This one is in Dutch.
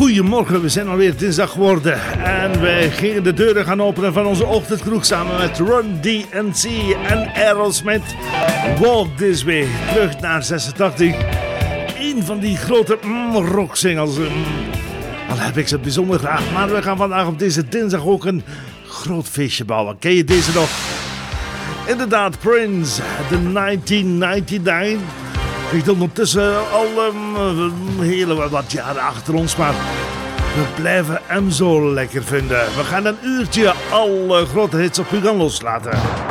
Goedemorgen, we zijn alweer dinsdag geworden en wij gingen de deuren gaan openen van onze ochtendkroeg samen met Run DMC en Aerosmith. Walk This Way, terug naar 86. Een van die grote rocksingles. Al heb ik ze bijzonder graag, maar we gaan vandaag op deze dinsdag ook een groot feestje bouwen. Ken je deze nog? Inderdaad, Prince, de 1999. Ligt ondertussen al hele wat jaren achter ons, maar we blijven hem zo lekker vinden. We gaan een uurtje alle grote hits op u gaan loslaten.